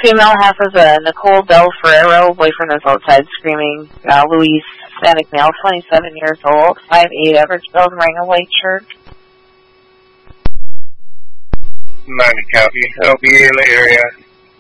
Female half is Nicole Del Ferrero. Boyfriend is outside screaming. Luis, Hispanic male, 27 years old, 5'8", average build, wearing a white shirt. 90 copy. I'll be in the area.